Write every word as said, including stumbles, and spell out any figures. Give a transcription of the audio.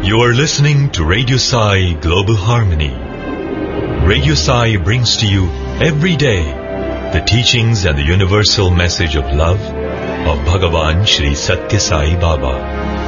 You are listening to Radio Sai Global Harmony. Radio Sai brings to you every day the teachings and the universal message of love of Bhagavan Shri Satya Sai Baba.